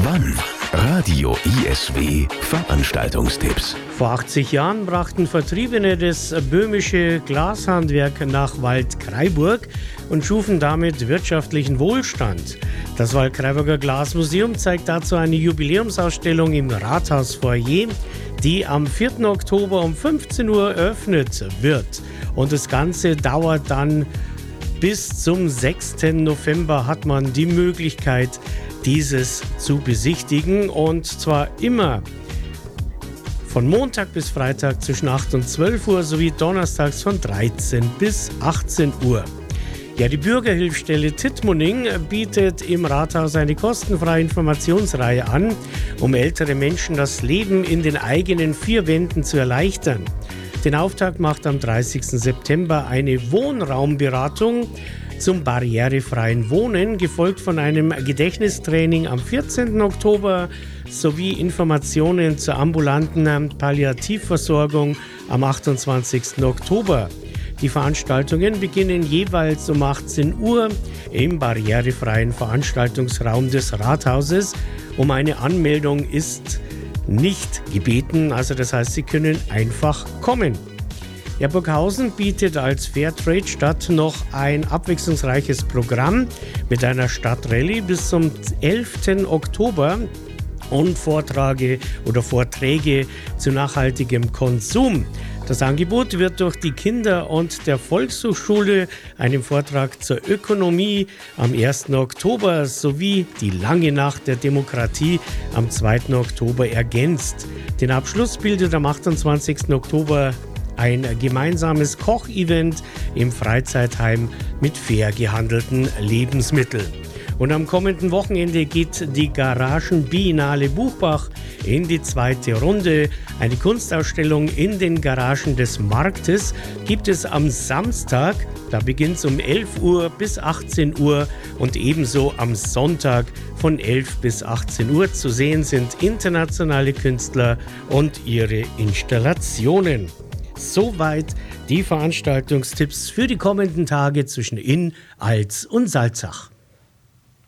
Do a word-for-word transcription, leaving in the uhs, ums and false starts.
Wann? Radio I S W Veranstaltungstipps. Vor achtzig Jahren brachten Vertriebene das böhmische Glashandwerk nach Waldkraiburg und schufen damit wirtschaftlichen Wohlstand. Das Waldkraiburger Glasmuseum zeigt dazu eine Jubiläumsausstellung im Rathausfoyer, die am vierten Oktober um fünfzehn Uhr eröffnet wird. Und das Ganze dauert dann bis zum sechsten November, hat man die Möglichkeit, dieses zu besichtigen, und zwar immer von Montag bis Freitag zwischen acht und zwölf Uhr sowie donnerstags von dreizehn bis achtzehn Uhr. Ja, die Bürgerhilfsstelle Tittmoning bietet im Rathaus eine kostenfreie Informationsreihe an, um ältere Menschen das Leben in den eigenen vier Wänden zu erleichtern. Den Auftakt macht am dreißigsten September eine Wohnraumberatung zum barrierefreien Wohnen, gefolgt von einem Gedächtnistraining am vierzehnten Oktober sowie Informationen zur ambulanten Palliativversorgung am achtundzwanzigsten Oktober. Die Veranstaltungen beginnen jeweils um achtzehn Uhr im barrierefreien Veranstaltungsraum des Rathauses. Um eine Anmeldung ist nicht gebeten, also das heißt, Sie können einfach kommen. Ja, Burghausen bietet als Fairtrade-Stadt noch ein abwechslungsreiches Programm mit einer Stadtrallye bis zum elften Oktober und Vorträge oder Vorträge zu nachhaltigem Konsum. Das Angebot wird durch die Kinder- und der Volkshochschule, einem Vortrag zur Ökonomie am ersten Oktober sowie die lange Nacht der Demokratie am zweiten Oktober ergänzt. Den Abschluss bildet am achtundzwanzigsten Oktober ein gemeinsames Kochevent im Freizeitheim mit fair gehandelten Lebensmitteln. Und am kommenden Wochenende geht die Garagenbiennale Buchbach in die zweite Runde. Eine Kunstausstellung in den Garagen des Marktes gibt es am Samstag. Da beginnt es um elf Uhr bis achtzehn Uhr und ebenso am Sonntag von elf bis achtzehn Uhr. Zu sehen sind internationale Künstler und ihre Installationen. Soweit die Veranstaltungstipps für die kommenden Tage zwischen Inn, Alz und Salzach.